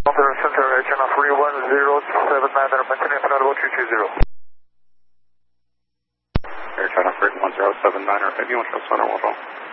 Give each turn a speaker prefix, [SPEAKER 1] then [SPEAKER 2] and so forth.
[SPEAKER 1] Center, Air channel 31079, maintaining flight level 220.
[SPEAKER 2] Air channel 31079, maybe you want to sonar 1